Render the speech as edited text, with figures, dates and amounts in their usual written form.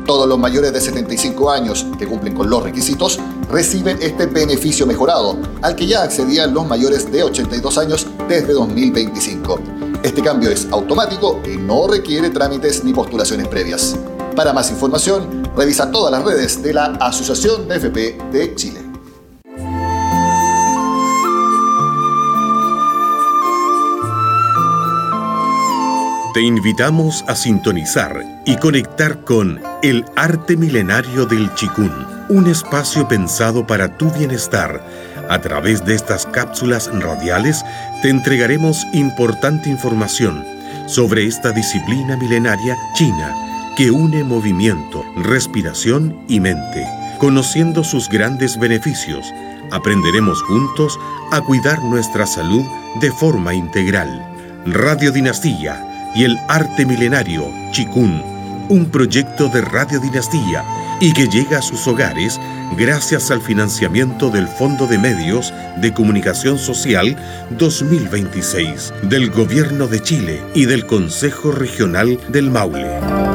Todos los mayores de 75 años que cumplen con los requisitos reciben este beneficio mejorado, al que ya accedían los mayores de 82 años desde 2025. Este cambio es automático y no requiere trámites ni postulaciones previas. Para más información, revisa todas las redes de la Asociación de AFP de Chile. Te invitamos a sintonizar y conectar con El Arte Milenario del Chikún, un espacio pensado para tu bienestar. A través de estas cápsulas radiales te entregaremos importante información sobre esta disciplina milenaria china que une movimiento, respiración y mente. Conociendo sus grandes beneficios, aprenderemos juntos a cuidar nuestra salud de forma integral. Radio Dinastía y El Arte Milenario Chikún, un proyecto de Radio Dinastía y que llega a sus hogares gracias al financiamiento del Fondo de Medios de Comunicación Social 2026 del Gobierno de Chile y del Consejo Regional del Maule.